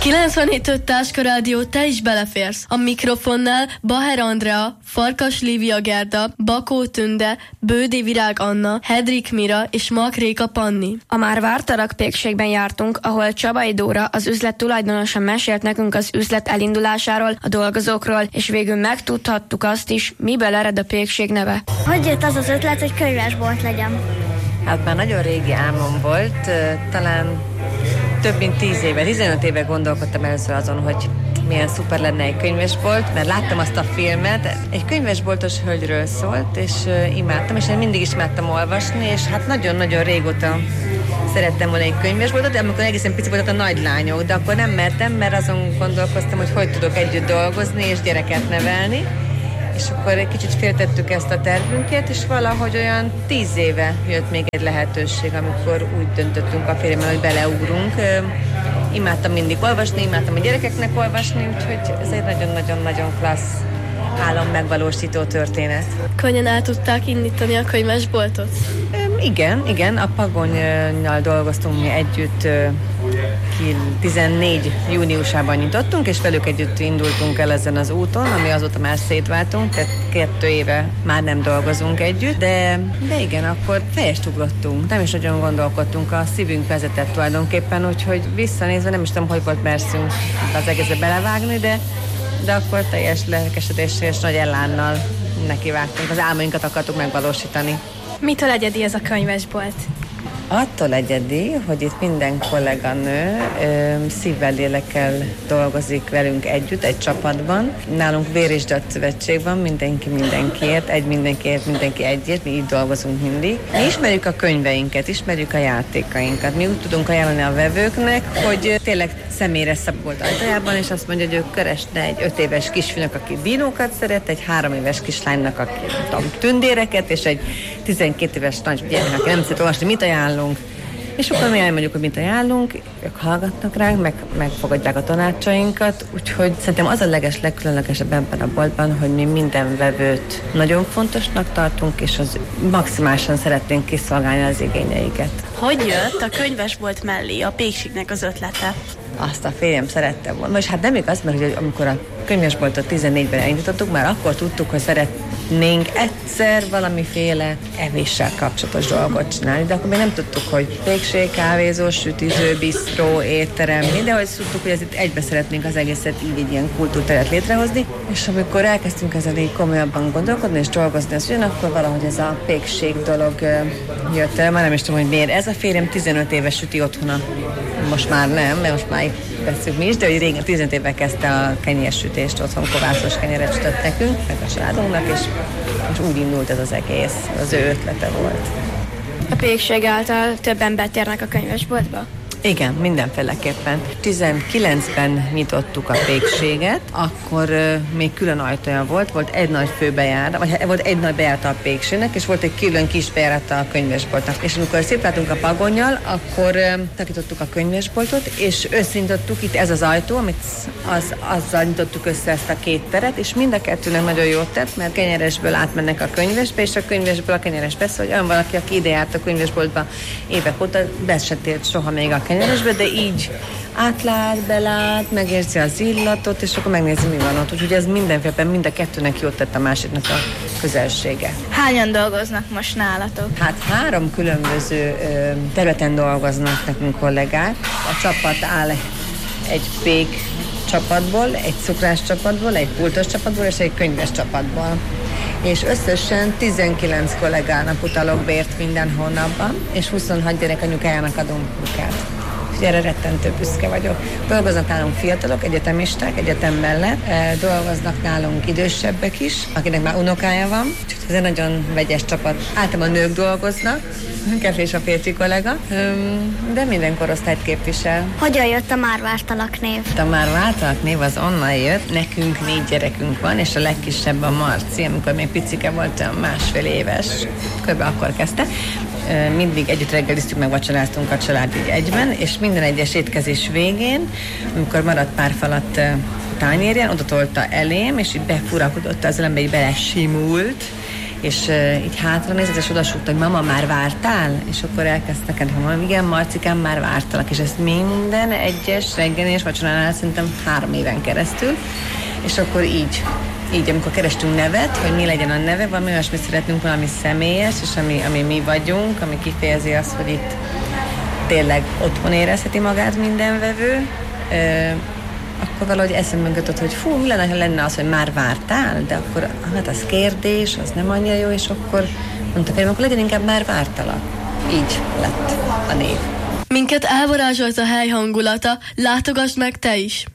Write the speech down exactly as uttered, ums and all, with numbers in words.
kilencvenhét öt Táska Rádió, te is beleférsz. A mikrofonnál Baher Andrea, Farkas Lívia Gerda, Bakó Tünde, Bődi Virág Anna, Hedrik Mira és Makréka Panni. A már Vártarak pékségben jártunk, ahol Csabai Dóra, az üzlet tulajdonosa mesélt nekünk az üzlet elindulásáról, a dolgozókról, és végül megtudhattuk azt is, miből ered a pékség neve. Hogy jött az az ötlet, hogy könyvesbolt legyen? Hát már nagyon régi álmom volt, talán több mint tíz éve, tizenöt éve gondolkodtam először azon, hogy milyen szuper lenne egy könyvesbolt, mert láttam azt a filmet, egy könyvesboltos hölgyről szólt, és imádtam, és én mindig is imádtam olvasni, és hát nagyon-nagyon régóta szerettem volna egy könyvesboltot, de amikor egészen pici voltak a nagy lányok, de akkor nem mertem, mert azon gondolkoztam, hogy hogy tudok együtt dolgozni és gyereket nevelni. És akkor egy kicsit féltettük ezt a tervünket, és valahogy olyan tíz éve jött még egy lehetőség, amikor úgy döntöttünk a férjemmel, hogy beleugrunk. Imádtam mindig olvasni, imádtam a gyerekeknek olvasni, úgyhogy ez egy nagyon-nagyon-nagyon klassz álom megvalósító történet. Könnyen el tudták indítani a könyvesboltot? Igen, igen, a Pagonnyal dolgoztunk mi együtt, tizennégy júniusában nyitottunk, és velük együtt indultunk el ezen az úton, ami azóta már szétváltunk, tehát kettő éve már nem dolgozunk együtt, de, de igen, akkor fejest ugrottunk, nem is nagyon gondolkodtunk, a szívünk vezetett tulajdonképpen, úgyhogy visszanézve nem is tudom, hogy volt merszünk az egészbe belevágni, de, de akkor teljes lelkesedéssel és nagy ellánnal nekivágtunk, az álmainkat akartuk megvalósítani. Mitől egyedi ez a könyvesbolt? Attól egyedi, hogy itt minden kolléganő ö, szívvel, lélekkel dolgozik velünk együtt, egy csapatban. Nálunk vérisdat szövetség van, mindenki mindenkiért, egy mindenkiért, mindenki egyért, mi így dolgozunk mindig. Mi ismerjük a könyveinket, ismerjük a játékainkat. Mi úgy tudunk ajánlani a vevőknek, hogy tényleg személyre szabolt ajtajában, és azt mondja, hogy ő keresne egy öt éves kisfiúnak, aki dinókat szeret, egy három éves kislánynak, aki tudom, tündéreket, és egy tizenkét éves nagy gyermek, aki nem szeret olvasni, mit ajánlunk. És akkor mi elmondjuk, hogy mit ajánlunk, ők hallgatnak ránk, meg, megfogadják a tanácsainkat, úgyhogy szerintem az a leges, legkülönlegesebb ebben a boltban, hogy mi minden vevőt nagyon fontosnak tartunk, és az maximálisan szeretnénk kiszolgálni az igényeiket. Hogy jött a könyvesbolt mellé a pékségnek az ötlete? Azt a férjem szerette volna. Most hát nem igaz, mert ugye, amikor a könyvesboltot tizennégyben elindítottuk, már akkor tudtuk, hogy szeretnénk egyszer valamiféle evéssel kapcsolatos dolgot csinálni, de akkor még nem tudtuk, hogy pékség, kávézó, sütiző, bisztró, étterem, de hogy tudtuk, hogy ez itt egybe szeretnénk az egészet így egy ilyen kultúrteret létrehozni, és amikor elkezdtünk ezzel így komolyabban gondolkodni és dolgozni, az ugyanakkor valahogy ez a pékség dolog jött el, már nem is tudom, hogy miért. Ez a férjem tizenöt éves süti otthona. Most már nem, mert most már veszünk mi is, de hogy régen tizenöt éve kezdte a kenyérsütést, otthon kovászos kenyeret sütött nekünk, meg a családunknak, és, és úgy indult ez az egész, az ő ötlete volt. A pékség által többen betérnek a könyvesboltba? Igen, mindenféleképpen. tizenkilencben nyitottuk a pékséget, akkor uh, még külön ajtója volt, volt egy nagy főbejárata, vagy volt egy nagy bejárata a pékségnek, és volt egy külön kis bejárata a könyvesboltnak. És amikor szétváltunk a Pagonnyal, akkor uh, takítottuk a könyvesboltot, és összeindítottuk itt ez az ajtó, amit az, azzal nyitottuk össze ezt a két teret, és mind a kettőnek nagyon jót tett, mert kenyeresből átmennek a könyvesbe, és a könyvesből a kenyeresbe, szóval olyan valaki, aki ide járt a könyvesboltba évek óta, be se tért soha még a kenyeresbe, de így átlát, belát, megérzi az illatot, és akkor megnézi, mi van ott. Úgyhogy ez mindenféleképpen mind a kettőnek jót tett a másiknak a közelsége. Hányan dolgoznak most nálatok? Hát három különböző ö, területen dolgoznak nekünk kollégák. A csapat áll egy pék csapatból, egy cukrás csapatból, egy pultos csapatból és egy könyves csapatból. És összesen tizenkilenc kollégának utalok bért minden hónapban, és huszonhat gyerek anyukájának adunk munkát. És erre rettentő büszke vagyok. Dolgoznak nálunk fiatalok, egyetemisták, egyetem mellett, dolgoznak nálunk idősebbek is, akinek már unokája van, úgyhogy ez egy nagyon vegyes csapat. Általában nők dolgoznak, kevés a férfi kollega, de minden korosztályt képvisel. Hogyan jött a Már Vártalak név? A Már Vártalak név az onnan jött, nekünk négy gyerekünk van, és a legkisebb a Marci, amikor még picike volt, másfél éves, kb. Akkor kezdte. Mindig együtt reggeliztük, meg vacsoráztunk a család így egyben, és minden egyes étkezés végén, amikor maradt pár falat tányérján, oda tolta elém, és így befurakodott az elembe, így belesimult, és uh, így hátra nézett, és odasúgta, hogy mama, már vártál? És akkor elkezdtek, hogy mondom, igen, Marcikám, már vártalak, és ezt minden egyes reggel és vacsoránál szerintem három éven keresztül, és akkor így, így, amikor kerestünk nevet, hogy mi legyen a neve, valami olyasmit szeretnünk, valami személyes, és ami, ami mi vagyunk, ami kifejezi azt, hogy itt tényleg otthon érezheti magát minden vevő, uh, akkor valahogy eszembe jutott, hogy fú, mi lenne, ha lenne az, hogy már vártál, de akkor hát az kérdés, az nem annyira jó, és akkor mondta félem, akkor legyen inkább már vártalak. Így lett a név. Minket elvarázsolt a hely hangulata, látogass meg te is!